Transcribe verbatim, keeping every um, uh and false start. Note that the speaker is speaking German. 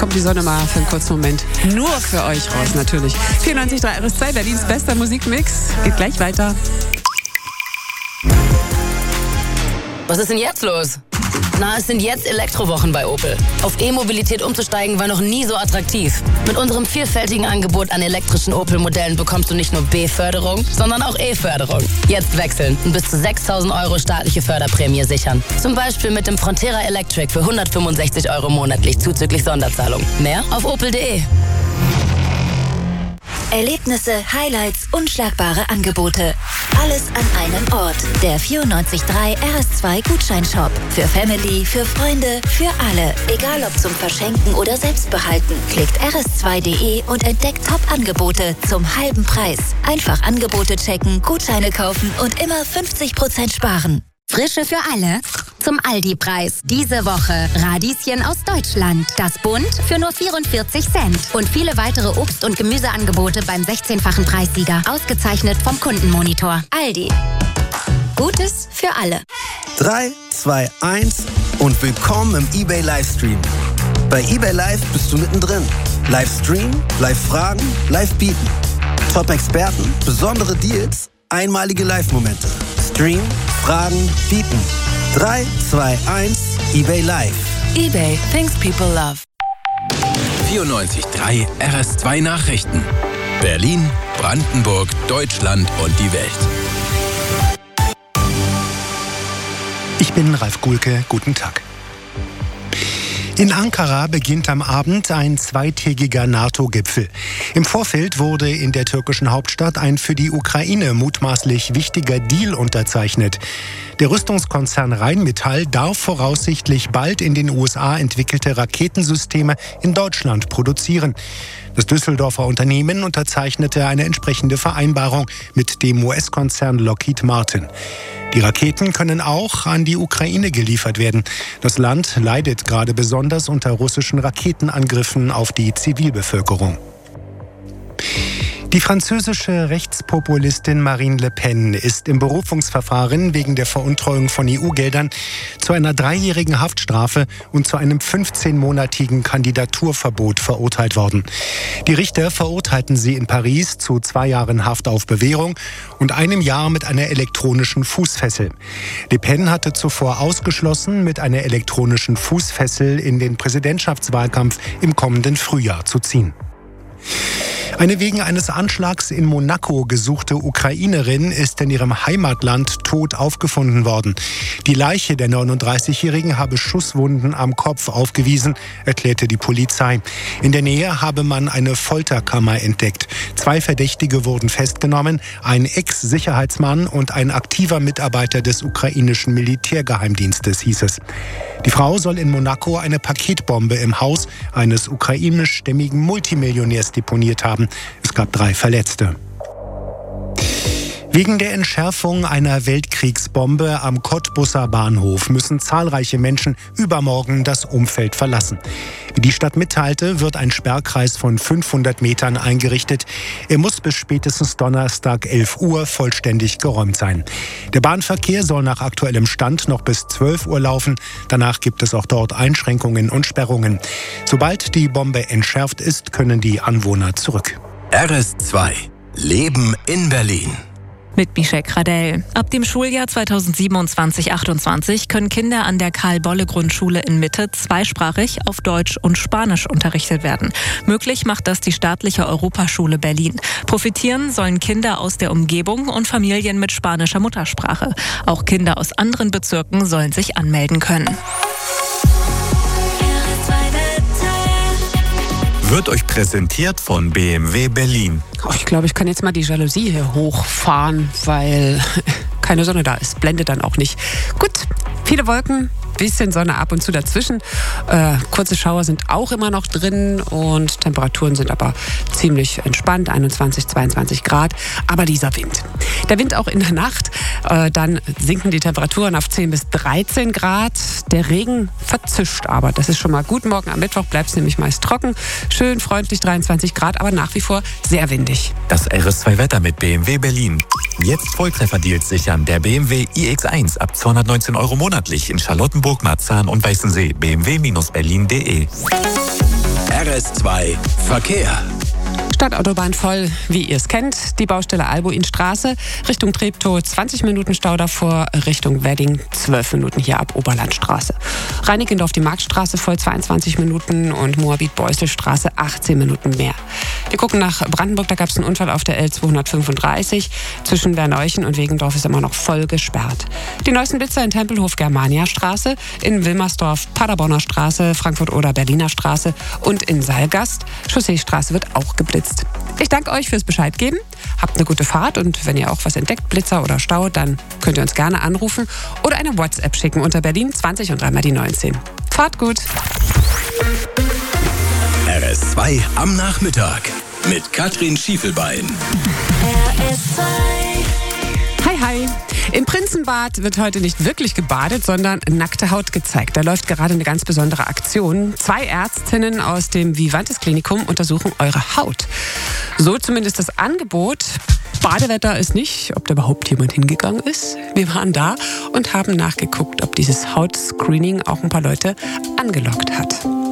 kommt die Sonne mal für einen kurzen Moment nur für euch raus, natürlich. vierundneunzig Komma drei R S zwei, Berlins bester Musikmix. Geht gleich weiter. Was ist denn jetzt los? Na, es sind jetzt Elektrowochen bei Opel. Auf E-Mobilität umzusteigen war noch nie so attraktiv. Mit unserem vielfältigen Angebot an elektrischen Opel-Modellen bekommst du nicht nur B-Förderung, sondern auch E-Förderung. Jetzt wechseln und bis zu sechstausend Euro staatliche Förderprämie sichern. Zum Beispiel mit dem Frontera Electric für hundertfünfundsechzig Euro monatlich zuzüglich Sonderzahlung. Mehr auf opel punkt de. Erlebnisse, Highlights, unschlagbare Angebote. Alles an einem Ort. Der vierundneunzig Komma drei R S zwei Gutscheinshop. Für Family, für Freunde, für alle. Egal ob zum Verschenken oder Selbstbehalten. Klickt r s zwei punkt de und entdeckt Top-Angebote zum halben Preis. Einfach Angebote checken, Gutscheine kaufen und immer fünfzig Prozent sparen. Frische für alle zum Aldi-Preis. Diese Woche Radieschen aus Deutschland. Das Bund für nur vierundvierzig Cent. Und viele weitere Obst- und Gemüseangebote beim sechzehnfachen Preissieger. Ausgezeichnet vom Kundenmonitor. Aldi. Gutes für alle. drei, zwei, eins und willkommen im eBay Livestream. Bei eBay Live bist du mittendrin. Livestream, Live-Fragen, Live-Bieten. Top-Experten, besondere Deals, einmalige Live-Momente. Stream, Fragen, bieten. drei, zwei, eins, eBay Live. eBay, things people love. vierundneunzig Komma drei R S zwei Nachrichten. Berlin, Brandenburg, Deutschland und die Welt. Ich bin Ralf Gulke, guten Tag. In Ankara beginnt am Abend ein zweitägiger NATO-Gipfel. Im Vorfeld wurde in der türkischen Hauptstadt ein für die Ukraine mutmaßlich wichtiger Deal unterzeichnet. Der Rüstungskonzern Rheinmetall darf voraussichtlich bald in den U S A entwickelte Raketensysteme in Deutschland produzieren. Das Düsseldorfer Unternehmen unterzeichnete eine entsprechende Vereinbarung mit dem U S-Konzern Lockheed Martin. Die Raketen können auch an die Ukraine geliefert werden. Das Land leidet gerade besonders unter russischen Raketenangriffen auf die Zivilbevölkerung. Die französische Rechtspopulistin Marine Le Pen ist im Berufungsverfahren wegen der Veruntreuung von E U-Geldern zu einer dreijährigen Haftstrafe und zu einem fünfzehnmonatigen Kandidaturverbot verurteilt worden. Die Richter verurteilten sie in Paris zu zwei Jahren Haft auf Bewährung und einem Jahr mit einer elektronischen Fußfessel. Le Pen hatte zuvor ausgeschlossen, mit einer elektronischen Fußfessel in den Präsidentschaftswahlkampf im kommenden Frühjahr zu ziehen. Eine wegen eines Anschlags in Monaco gesuchte Ukrainerin ist in ihrem Heimatland tot aufgefunden worden. Die Leiche der neununddreißigjährigen habe Schusswunden am Kopf aufgewiesen, erklärte die Polizei. In der Nähe habe man eine Folterkammer entdeckt. Zwei Verdächtige wurden festgenommen, ein Ex-Sicherheitsmann und ein aktiver Mitarbeiter des ukrainischen Militärgeheimdienstes, hieß es. Die Frau soll in Monaco eine Paketbombe im Haus eines ukrainischstämmigen Multimillionärs deponiert haben. Es gab drei Verletzte. Wegen der Entschärfung einer Weltkriegsbombe am Cottbusser Bahnhof müssen zahlreiche Menschen übermorgen das Umfeld verlassen. Wie die Stadt mitteilte, wird ein Sperrkreis von fünfhundert Metern eingerichtet. Er muss bis spätestens Donnerstag elf Uhr vollständig geräumt sein. Der Bahnverkehr soll nach aktuellem Stand noch bis zwölf Uhr laufen. Danach gibt es auch dort Einschränkungen und Sperrungen. Sobald die Bombe entschärft ist, können die Anwohner zurück. R S zwei. Leben in Berlin. Mit Michelle Kradell. Ab dem Schuljahr zweitausendsiebenundzwanzig achtundzwanzig können Kinder an der Karl-Bolle-Grundschule in Mitte zweisprachig auf Deutsch und Spanisch unterrichtet werden. Möglich macht das die staatliche Europaschule Berlin. Profitieren sollen Kinder aus der Umgebung und Familien mit spanischer Muttersprache. Auch Kinder aus anderen Bezirken sollen sich anmelden können. Wird euch präsentiert von B M W Berlin. Oh, ich glaube, ich kann jetzt mal die Jalousie hier hochfahren, weil keine Sonne da ist. Blendet dann auch nicht. Gut, viele Wolken, bisschen Sonne ab und zu dazwischen. Äh, kurze Schauer sind auch immer noch drin und Temperaturen sind aber ziemlich entspannt, einundzwanzig, zweiundzwanzig Grad. Aber dieser Wind. Der Wind auch in der Nacht. Äh, dann sinken die Temperaturen auf zehn bis dreizehn Grad. Der Regen verzischt aber. Das ist schon mal gut. Morgen am Mittwoch bleibt es nämlich meist trocken. Schön freundlich, dreiundzwanzig Grad, aber nach wie vor sehr windig. Das R S zwei Wetter mit B M W Berlin. Jetzt Volltrefferdeals sichern. Der B M W i X eins ab zweihundertneunzehn Euro monatlich in Charlottenburg, Marzahn und Weißensee. b m w Bindestrich berlin punkt de R S zwei Verkehr. Stadtautobahn voll, wie ihr es kennt. Die Baustelle Albuinstraße Richtung Treptow, zwanzig Minuten Stau davor, Richtung Wedding, zwölf Minuten hier ab Oberlandstraße. Reinickendorf die Marktstraße voll, zweiundzwanzig Minuten und Moabit-Beuselstraße, achtzehn Minuten mehr. Wir gucken nach Brandenburg, da gab es einen Unfall auf der L zweihundertfünfunddreißig. Zwischen Berneuchen und Wegendorf ist immer noch voll gesperrt. Die neuesten Blitzer in Tempelhof Germania-Straße, in Wilmersdorf Paderborner Straße, Frankfurt-Oder Berliner Straße und in Seilgast Chausseestraße wird auch geblitzt. Ich danke euch fürs Bescheid geben. Habt eine gute Fahrt und wenn ihr auch was entdeckt, Blitzer oder Stau, dann könnt ihr uns gerne anrufen oder eine WhatsApp schicken unter Berlin zwanzig und dreimal die neunzehn. Fahrt gut! R S zwei am Nachmittag mit Katrin Schiefelbein. R S zwei. Hi, hi. Im Prinzenbad wird heute nicht wirklich gebadet, sondern nackte Haut gezeigt. Da läuft gerade eine ganz besondere Aktion. Zwei Ärztinnen aus dem Vivantes Klinikum untersuchen eure Haut. So zumindest das Angebot. Badewetter ist nicht, ob da überhaupt jemand hingegangen ist. Wir waren da und haben nachgeguckt, ob dieses Hautscreening auch ein paar Leute angelockt hat.